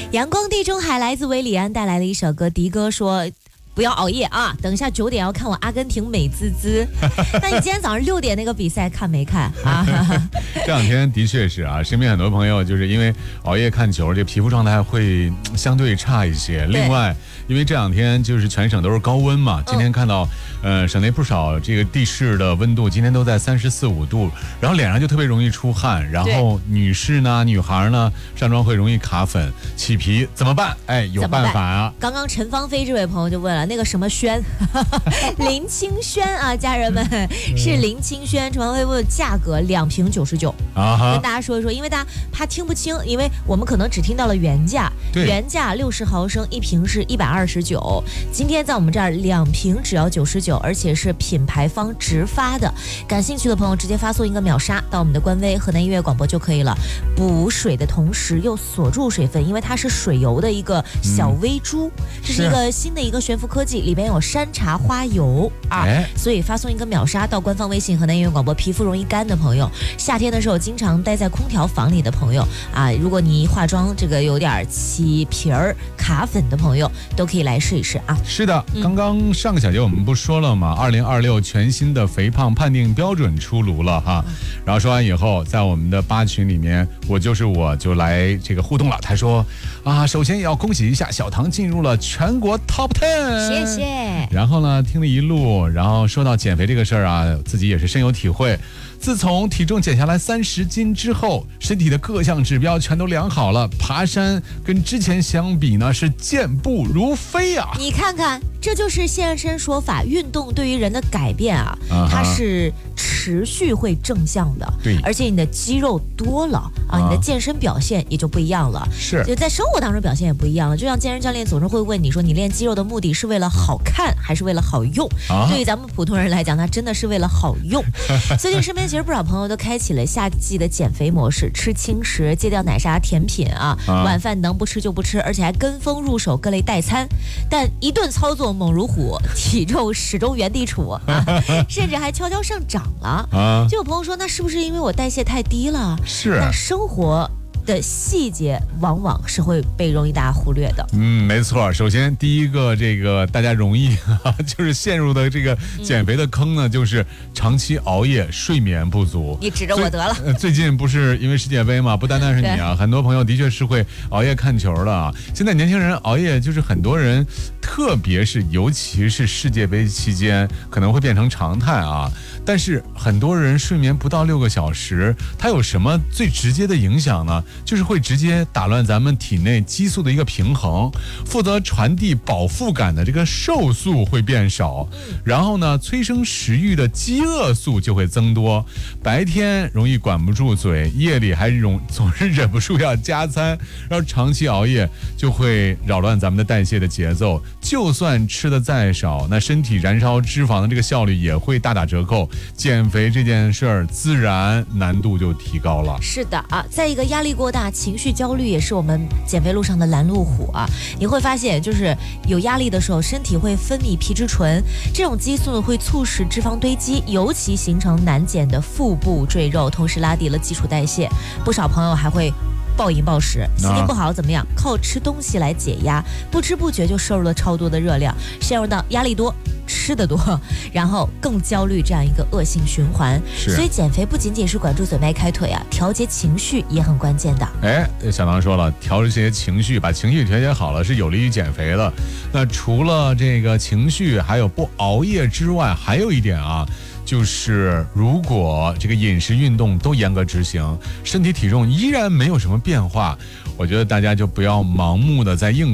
阳光地中海来自维里安带来的一首歌，迪哥说不要熬夜啊！等一下9点要看我阿根廷美滋滋。那你今天早上6点那个比赛看没看啊？ 这两天的确是啊，身边很多朋友就是因为熬夜看球，这皮肤状态会相对差一些。另外，因为这两天就是全省都是高温嘛，今天看到省内不少这个地市的温度今天都在34、5度，然后脸上就特别容易出汗，然后女士呢、女孩呢上妆会容易卡粉、起皮，怎么办？哎，有办法啊！ 刚刚陈芳菲这位朋友就问了。那个什么轩，林清轩啊，家人们是林清轩。陈芳菲问价格2瓶99啊，跟大家说一说，因为大家怕听不清，因为我们可能只听到了原价，原价60毫升1瓶是129，今天在我们这儿2瓶只要99，而且是品牌方直发的。感兴趣的朋友直接发送一个秒杀到我们的官微河南音乐广播就可以了。补水的同时又锁住水分，因为它是水油的一个小微珠，这是一个新的一个悬浮科技，里边有山茶花油啊，所以发送一个秒杀到官方微信河南音乐广播。皮肤容易干的朋友，夏天的时候经常待在空调房里的朋友啊，如果你化妆这个有点起皮儿卡粉的朋友，都可以来试一试啊。 是的，刚刚上个小节我们不说了吗？2026全新的肥胖判定标准出炉了哈。然后说完以后，在我们的8群里面，我就来这个互动了。他说啊，首先也要恭喜一下小唐进入了全国 Top 10， 谢谢。 然后呢，听了一路，然后说到减肥这个事儿啊，自己也是深有体会。自从体重减下来30斤之后，身体的各项指标全都良好了，爬山跟之前相比呢是健步如飞啊！ 你看看，这就是现身说法，运动对于人的改变啊，它是持续会正向的， 对， 而且你的肌肉多了啊，你的健身表现也就不一样了， 是， 就在生活当中表现也不一样了。就像健身教练总是会问你说，你练肌肉的目的是为了好看还是为了好用？对于咱们普通人来讲，它真的是为了好用。最近身边其实不少朋友都开启了夏季的减肥模式，吃轻食，戒掉奶茶甜品啊，晚饭能不吃就不吃，而且还跟风入手各类代餐，但一顿操作猛如虎，体重始终原地处啊，甚至还悄悄上涨了啊。就有朋友说，那是不是因为我代谢太低了？ 是， 那生活的细节往往是会被容易大家忽略的。 没错。首先第一个这个大家容易就是陷入的这个减肥的坑呢，就是长期熬夜，睡眠不足。 你指着我得了。 最近不是因为世界杯嘛，不单单是你啊，很多朋友的确是会熬夜看球的啊。现在年轻人熬夜就是很多人，特别是尤其是世界杯期间可能会变成常态啊。但是很多人睡眠不到6个小时，它有什么最直接的影响呢？就是会直接打乱咱们体内激素的一个平衡，负责传递饱腹感的这个瘦素会变少，然后呢，催生食欲的饥饿素就会增多。白天容易管不住嘴，夜里还总是忍不住要加餐，然后长期熬夜就会扰乱咱们的代谢的节奏。就算吃的再少，那身体燃烧脂肪的这个效率也会大打折扣。减肥这件事儿自然难度就提高了。 是的啊，再一个压力过大，情绪焦虑也是我们减肥路上的拦路虎啊。你会发现，就是有压力的时候，身体会分泌皮质醇，这种激素会促使脂肪堆积，尤其形成难减的腹部赘肉，同时拉低了基础代谢。不少朋友还会暴饮暴食，心情不好怎么样？靠吃东西来解压，不知不觉就摄入了超多的热量，陷入到压力多、吃得多，然后更焦虑这样一个恶性循环。所以减肥不仅仅是管住嘴迈开腿啊，调节情绪也很关键的。 小唐说了，调节情绪，把情绪调节好了是有利于减肥的。那除了这个情绪，还有不熬夜之外，还有一点啊。就是如果这个饮食运动都严格执行，身体体重依然没有什么变化，我觉得大家就不要盲目的在硬